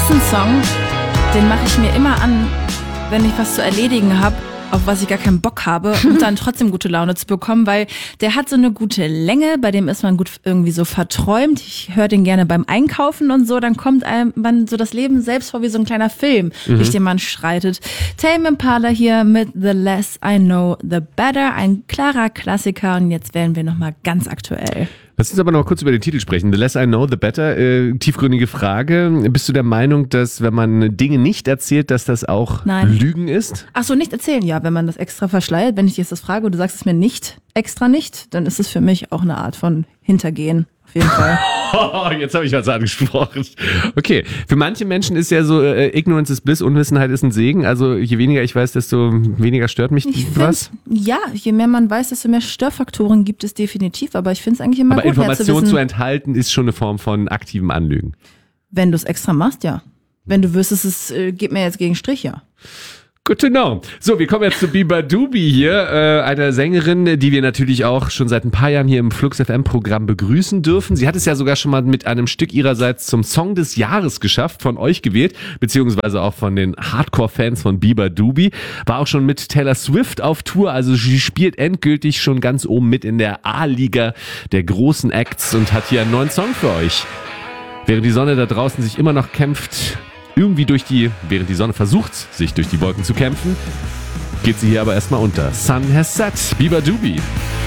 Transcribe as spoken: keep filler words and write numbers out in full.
ist ein Song, den mache ich mir immer an, wenn ich was zu erledigen habe, auf was ich gar keinen Bock habe, um dann trotzdem gute Laune zu bekommen, weil der hat so eine gute Länge, bei dem ist man gut irgendwie so verträumt. Ich höre den gerne beim Einkaufen und so, dann kommt einem man so das Leben selbst vor wie so ein kleiner Film, mhm. durch den man schreitet. Tame Impala hier mit The Less I Know, The Better, ein klarer Klassiker und jetzt werden wir nochmal ganz aktuell. Lass uns aber noch kurz über den Titel sprechen. The Less I Know, The Better. Äh, tiefgründige Frage. Bist du der Meinung, dass wenn man Dinge nicht erzählt, dass das auch Nein. Lügen ist? Ach so, nicht erzählen. Ja, wenn man das extra verschleiert, wenn ich dir jetzt das frage und du sagst es mir nicht, extra nicht, dann ist es für mich auch eine Art von Hintergehen. Auf jeden Fall. Jetzt habe ich was angesprochen. Okay, für manche Menschen ist ja so, äh, Ignorance is Bliss, Unwissenheit ist ein Segen. Also je weniger ich weiß, desto weniger stört mich ich was. Ja, je mehr man weiß, desto mehr Störfaktoren gibt es definitiv. Aber ich finde es eigentlich immer aber gut, Informationen mehr zu zu wissen. enthalten ist schon eine Form von aktivem Anlügen. Wenn du es extra machst, ja. Wenn du wüsstest, es äh, geht mir jetzt gegen Strich, ja. Good to know. So, wir kommen jetzt zu beabadoobee hier, äh, einer Sängerin, die wir natürlich auch schon seit ein paar Jahren hier im Flux F M-Programm begrüßen dürfen. Sie hat es ja sogar schon mal mit einem Stück ihrerseits zum Song des Jahres geschafft, von euch gewählt, beziehungsweise auch von den Hardcore-Fans von beabadoobee. War auch schon mit Taylor Swift auf Tour, also sie spielt endgültig schon ganz oben mit in der A-Liga der großen Acts und hat hier einen neuen Song für euch. Während die Sonne da draußen sich immer noch kämpft, irgendwie durch die, während die Sonne versucht, sich durch die Wolken zu kämpfen, geht sie hier aber erstmal unter. Sun has set, beabadoobee.